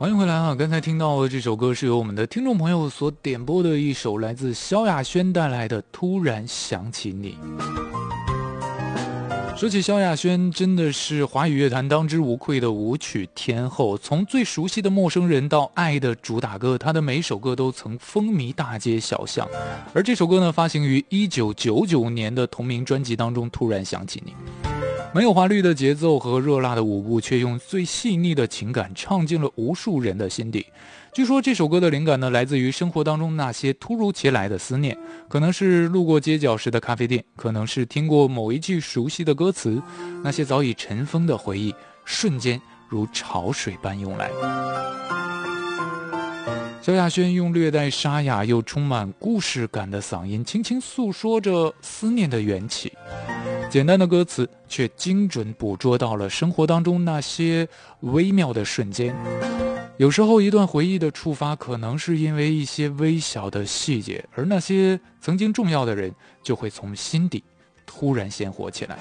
欢迎回来啊！刚才听到的这首歌是由我们的听众朋友所点播的一首来自萧亚轩带来的《突然想起你》。说起萧亚轩，真的是华语乐坛当之无愧的舞曲天后。从最熟悉的《陌生人》到《爱》的主打歌，她的每首歌都曾风靡大街小巷。而这首歌呢，发行于1999年的同名专辑当中，《突然想起你》。没有华丽的节奏和热辣的舞步，却用最细腻的情感唱进了无数人的心底。据说这首歌的灵感呢，来自于生活当中那些突如其来的思念，可能是路过街角时的咖啡店，可能是听过某一句熟悉的歌词，那些早已尘封的回忆，瞬间如潮水般涌来。萧亚轩用略带沙哑又充满故事感的嗓音，轻轻诉说着思念的缘起。简单的歌词却精准捕捉到了生活当中那些微妙的瞬间。有时候一段回忆的触发可能是因为一些微小的细节，而那些曾经重要的人就会从心底突然鲜活起来。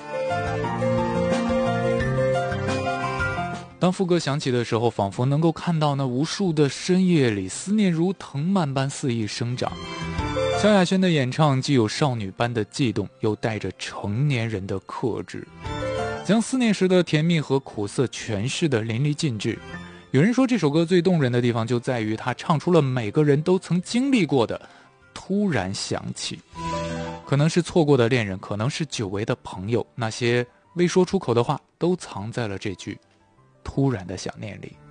当副歌响起的时候，仿佛能够看到那无数的深夜里，思念如藤蔓般肆意生长。萧亚轩的演唱既有少女般的悸动，又带着成年人的克制，将思念时的甜蜜和苦涩诠释得淋漓尽致。有人说这首歌最动人的地方就在于它唱出了每个人都曾经历过的突然想起，可能是错过的恋人，可能是久违的朋友，那些未说出口的话都藏在了这句突然的想念里。